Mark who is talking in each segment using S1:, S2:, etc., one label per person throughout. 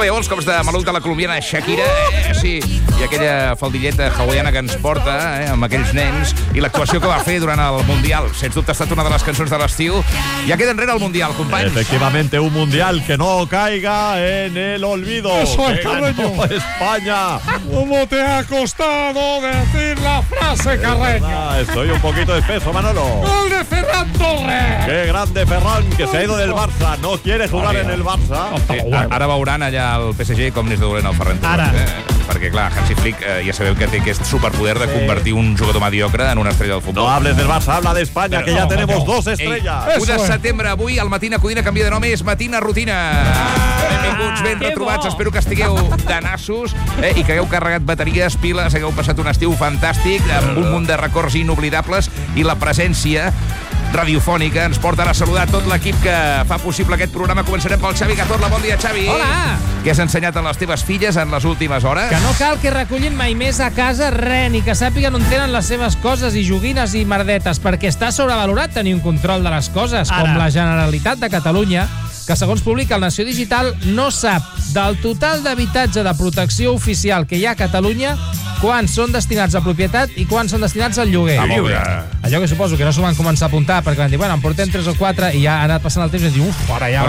S1: veieu els cops de maluc de la colombiana Shakira? Sí, i aquella faldilleta hawaiana que ens porta, amb aquells nens, i l'actuació que va fer durant el Mundial. Sens dubte ha estat una de les cançons de l'estiu. Ja queda enrere el Mundial, companys.
S2: Efectivamente, un Mundial que no caiga en el olvido.
S3: Eso es, Carreño.
S2: España.
S3: ¿Cómo te ha costado decir la frase, Carreño?
S2: Estoy un poquito espeso, Manolo.
S3: ¡Gol de Ferran Torres!
S2: ¡Qué grande Ferran, que se ha ido del Barça! No quiere jugar en el Barça.
S1: Ara veuran allà al PSG com n'és de dolent el Ferran Torres. Perquè, clar, Hansi Flick ja sabeu que té aquest superpoder de convertir un jugador mediocre en una estrella del futbol.
S2: No hables del Barça, habla de España, que ya tenemos dos estrellas.
S1: 1 de setembre, avui, el Matina Codina canvia de nom, és Matina Rutina. Benvinguts, ben retrobats, espero que estigueu de nassos i que hagueu carregat bateries, piles, hagueu passat un estiu fantàstic, amb un munt de records inoblidables, i la presència radiofònica ens porta a saludar tot l'equip que fa possible aquest programa. Començarem pel Xavi Cazorla. Bon dia, Xavi.
S4: Hola.
S1: Què has ensenyat a les teves filles en les últimes hores?
S4: Que no cal que recullin mai més a casa res, ni que sàpiguen on tenen les seves coses i joguines i merdetes, perquè està sobrevalorat tenir un control de les coses, com la Generalitat de Catalunya, que segons publica el Nació Digital no sap del total d'habitatge de protecció oficial que hi ha a Catalunya quants són destinats a propietat i quants són destinats al lloguer. Allò que suposo que no s'ho van començar a apuntar perquè van dir, bueno, em portem 3 o 4 i ja ha anat passant el temps i diu, ara ja,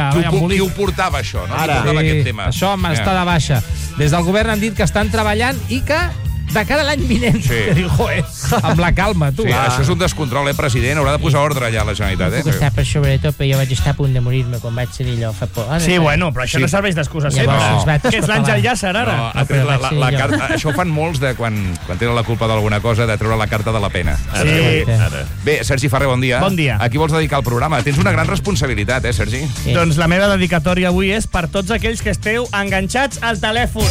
S1: qui ho portava, això? No? Qui portava aquest tema?
S4: Això està de baixa. Des del govern han dit que estan treballant i que de cara a l'any vinent, que diu, amb la calma, tu.
S1: Sí, això és un descontrol, president? Haurà de posar ordre allà a la Generalitat,
S5: No puc estar per sobre de tot, però jo vaig estar a punt de morir-me quan vaig tenir allò fa por.
S3: Sí, bueno, però això no serveix d'excusa sempre. Que és l'Àngel Llàcer, ara.
S1: La carta, això ho fan molts de quan tenen la culpa d'alguna cosa, de treure la carta de la pena.
S3: Sí.
S1: Bé, Sergi Ferrer, bon dia.
S3: Bon dia.
S1: A qui vols dedicar el programa? Tens una gran responsabilitat, Sergi?
S3: Doncs la meva dedicatòria avui és per tots aquells que esteu enganxats al telèfon.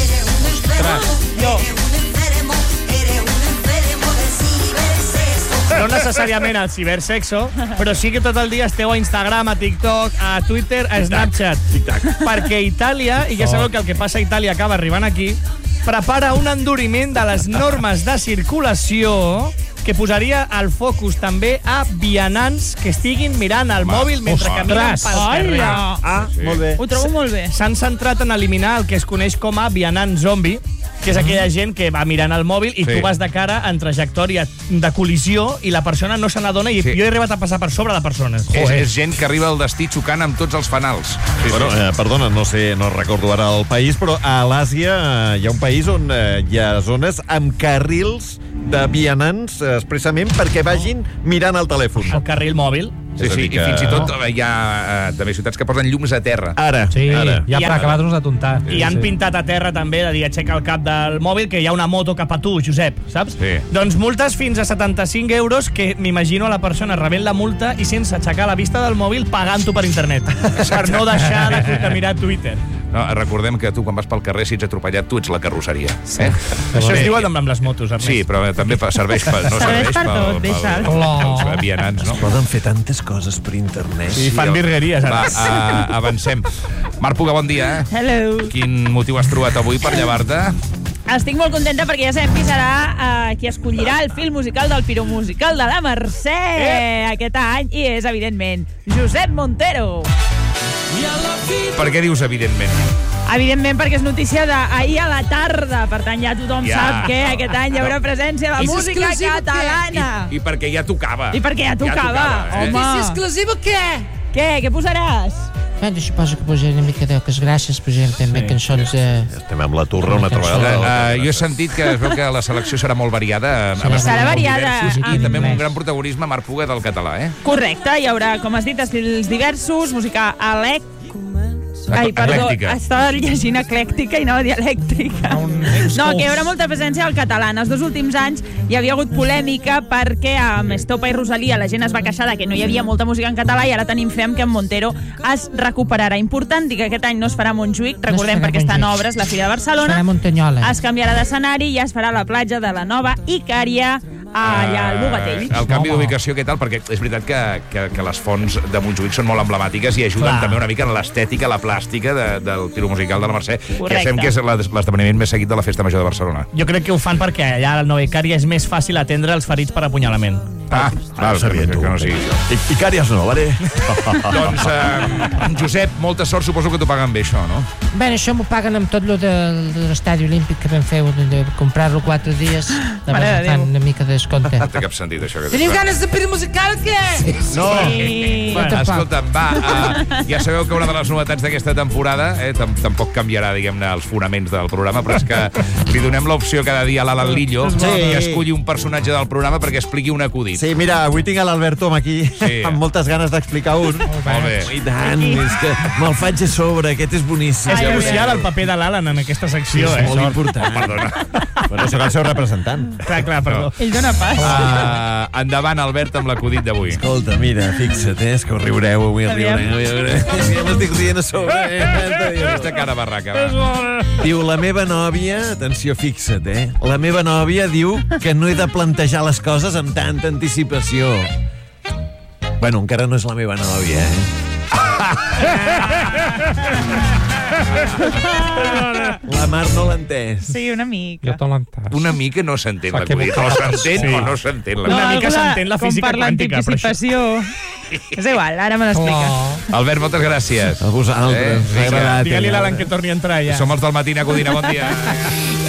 S3: Jo. No necessàriament al cibersexo, però sí que tot el dia esteu a Instagram, a TikTok, a Twitter, a Snapchat. Perquè Itàlia, i ja sabeu que el que passa a Itàlia acaba arribant aquí, prepara un enduriment de les normes de circulació que posaria el focus també a vianants que estiguin mirant el mòbil mentre caminen pel carrer.
S6: Molt bé. Ho trobo molt bé.
S3: S'han centrat en eliminar el que es coneix com a vianant zombi, que és aquella gent que va mirant el mòbil i tu vas de cara en trajectòria de col·lisió i la persona no se n'adona i jo he arribat a passar per sobre de persones.
S1: És gent que arriba al destí xocant amb tots els fanals.
S2: Perdona, no recordo ara el país, però a l'Àsia hi ha un país on hi ha zones amb carrils de vianants expressament perquè vagin mirant el telèfon.
S3: El carril mòbil.
S1: Sí, i fins i tot hi ha també ciutats que posen llums a terra.
S4: Sí, ja per acabar-nos de tontar.
S3: I han pintat a terra també de dir aixeca el cap del mòbil que hi ha una moto cap a tu, Josep, saps?
S1: Sí.
S3: Doncs multes fins a 75 euros que m'imagino a la persona rebent la multa i sense aixecar la vista del mòbil pagant-ho per internet per no deixar de mirar Twitter.
S1: No, recordem que tu, quan vas pel carrer, si ets atropellat, tu ets la carrosseria.
S3: Això es diu amb les motos, Ernest.
S1: Sí, però també serveix per...
S6: Serveix per tot, deixa'l.
S1: Els vianants, no?
S2: Poden fer tantes coses per internet.
S3: Sí, fan virgueries, ara.
S1: Avancem. Marc Puga, bon dia.
S6: Hello.
S1: Quin motiu has trobat avui per llevar-te?
S6: Estic molt contenta perquè ja sabem qui serà qui escollirà el fil musical del Piromusical de la Mercè aquest any i és, evidentment, Josep Montero.
S1: Per què dius evidentment?
S6: Evidentment perquè és notícia d'ahir a la tarda, per tant ja tothom sap que aquest any hi haurà presència de la música catalana.
S1: I perquè ja tocava.
S6: I perquè ja tocava. Home.
S4: És exclusiu o què?
S6: Què posaràs?
S5: Jo suposo que posaré una mica d'Oques Gràcies, posarem també cançons de...
S2: Estem amb la turra una altra vegada.
S1: Jo he sentit que es veu que la selecció serà molt variada.
S6: Serà variada.
S1: I també amb un gran protagonisme, Marc Puga, del català,
S6: Correcte, hi haurà, com has dit, estils diversos, música eclèctica. Estava llegint eclèctica i anava a dir elèctrica. No, que hi haurà molta presència al català. En els 2 últims anys hi havia hagut polèmica perquè amb Estopa i Rosalia la gent es va queixar de que no hi havia molta música en català i ara tenim fe que en Montero es recuperarà. Important dir que aquest any no es farà a Montjuïc, recordem perquè està en obres la Fira de Barcelona.
S5: Es farà a Muntanyola.
S6: Es canviarà d'escenari i es farà a la platja de la Nova Icària, allà al Bogatell.
S1: El canvi d'ubicació, què tal? Perquè és veritat que les fonts de Montjuïc són molt emblemàtiques i ajuden també una mica en l'estètica, la plàstica del Piromusical de la Mercè, que sabem que és l'esdeveniment més seguit de la Festa Major de Barcelona.
S3: Jo crec que ho fan perquè allà a la Nova Icària és més fàcil atendre els ferits per apunyalament.
S1: val,
S2: s'aviento.
S1: que no sigui això.
S2: Icàries no, vale?
S1: Doncs, Josep, molta sort, suposo que t'ho paguen bé, això, no?
S5: Bé, això m'ho paguen amb tot lo de l'estadi olímpic que vam fer, de comprar-lo 4 dies.
S6: Mare de Déu.
S5: Fan una mica de descompte.
S1: No té cap sentit, això. Que
S5: Teniu ganes de pir musical, què?
S1: No!
S6: Sí.
S1: Escolta'm, va, ja sabeu que una de les novetats d'aquesta temporada tampoc canviarà, diguem-ne, els fonaments del programa, però és que li donem l'opció cada dia a l'Alan Lillo que esculli un personatge del programa perquè expliqui un acudit.
S2: Sí, mira, avui tinc a l'Alberto aquí amb moltes ganes d'explicar un.
S1: Molt bé.
S2: I tant, és que me'l faig a sobre, aquest és boníssim.
S3: És crucial el paper de l'Alan en aquesta secció,
S2: És molt
S3: Sort.
S2: important.
S1: Perdona.
S2: Bueno, sóc el seu representant.
S3: Clar, perdó.
S6: Ell dona pas.
S1: Endavant, Albert, amb l'acudit d'avui.
S2: Escolta, mira, fixa't, és que ho riureu, avui riureu. És que ja m'estic rient a sobre.
S1: Aquesta cara barraca, va.
S2: Diu, la meva nòvia, atenció, fixa't, la meva nòvia diu que no he de plantejar les coses amb tanta anticipació. Bueno, encara no és la meva nòvia, La Mar no l'ha entès.
S6: Sí, una mica.
S4: Jo te l'entàs.
S1: Una mica no s'entén l'acudit. O s'entén o no s'entén l'acudit.
S3: Una mica s'entén la física quàntica, però això...
S6: És igual, ara me l'expliques.
S1: Albert, moltes gràcies.
S2: A vosaltres, m'ha agradat.
S3: Digue-li a l'Alan que torni a entrar ja.
S1: Som els del Matina Codina, bon dia.